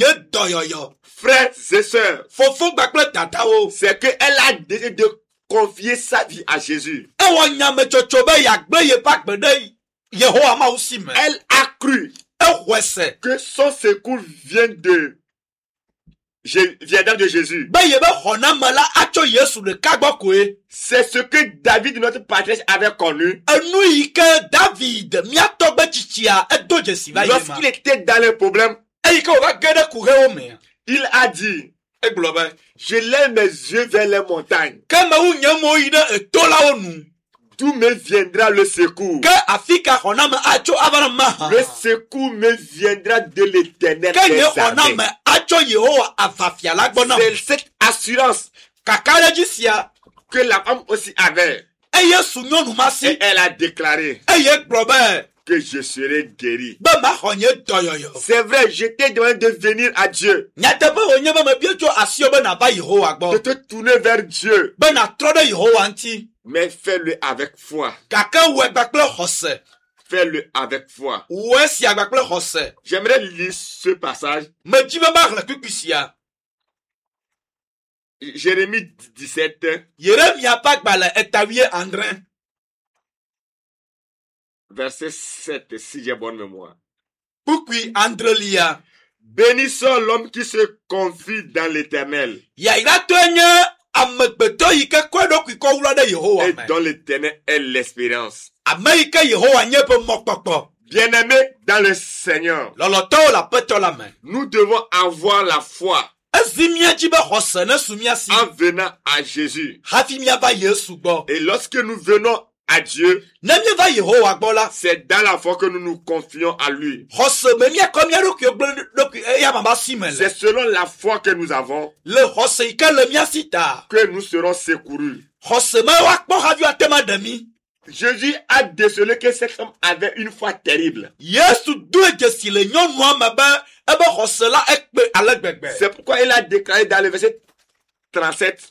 Frères et sœurs, c'est qu'elle a décidé de confier sa vie à Jésus. Elle a cru que son secours viendra de Jésus. C'est ce que David, notre patriarche, avait connu. Lorsqu'il était dans les problèmes, il a dit, je lève mes yeux vers les montagnes. D'où me viendra le secours? Le secours me viendra de l'Éternel. C'est cette assurance que la femme aussi avait. Et elle a déclaré que je serai guéri. C'est vrai, j'étais demandé de venir à Dieu, de te tourner vers Dieu, mais fais-le avec foi. Fais-le avec foi. J'aimerais lire ce passage. Jérémie 17. Verset 7, si j'ai bonne mémoire. Bénissons l'homme qui se confie dans l'Éternel et dont l'Éternel est l'espérance. Bien-aimés dans le Seigneur, nous devons avoir la foi en venant à Jésus. Et lorsque nous venons à Dieu, c'est dans la foi que nous nous confions à lui. C'est selon la foi que nous avons que nous serons secourus. Jésus a décelé que cette femme avait une foi terrible. C'est pourquoi il a déclaré dans le verset 37,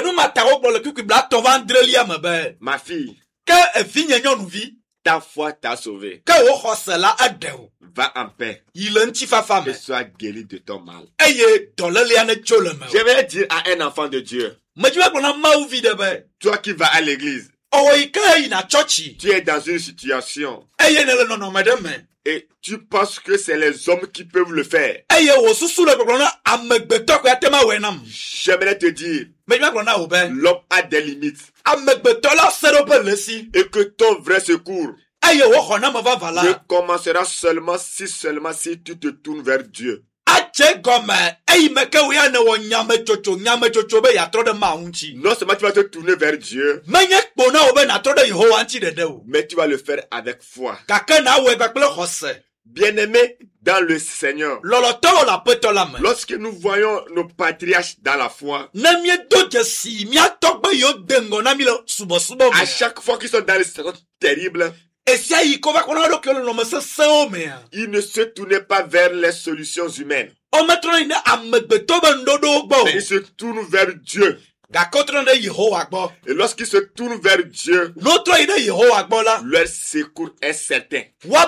ma fille, ta foi t'a sauvé. Va en paix et sois guéri de ton mal. Je vais dire à un enfant de Dieu, toi qui vas à l'église, tu es dans une situation et tu penses que c'est les hommes qui peuvent le faire. J'aimerais te dire, l'homme a des limites et que ton vrai secours ne commencera seulement si tu te tournes vers Dieu. Non seulement tu vas te tourner vers Dieu, mais tu vas le faire avec foi. Bien-aimés dans le Seigneur, lorsque nous voyons nos patriarches dans la foi, à chaque fois qu'ils sont dans les situations terribles, ils ne se tournaient pas vers les solutions humaines, mais ils se tournent vers Dieu. Et lorsqu'ils se tournent vers Dieu, leur secours est certain.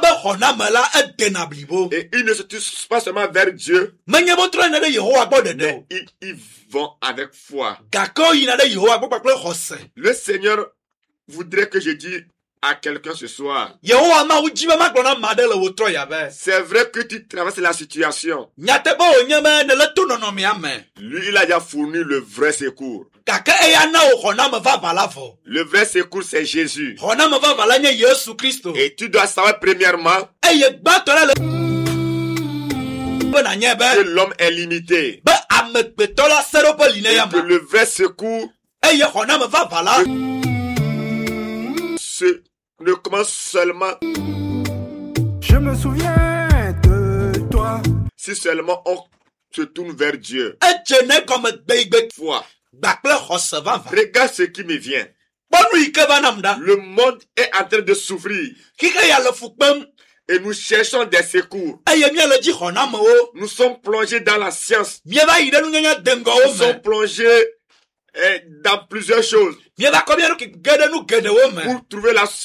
Et ils ne se tournent pas seulement vers Dieu, mais ils vont avec foi. Le Seigneur voudrait que je dise à quelqu'un ce soir, c'est vrai que tu traverses la situation. Lui, il a déjà fourni le vrai secours. Le vrai secours, c'est Jésus. Et tu dois savoir premièrement que l'homme est limité. Et que le vrai secours ne commence seulement. Je me souviens de toi. Si seulement on se tourne vers Dieu. Foi. Regarde ce qui me vient. Le monde est en train de souffrir. Et nous cherchons des secours. Nous sommes plongés dans la science. Nous sommes plongés dans plusieurs choses pour trouver la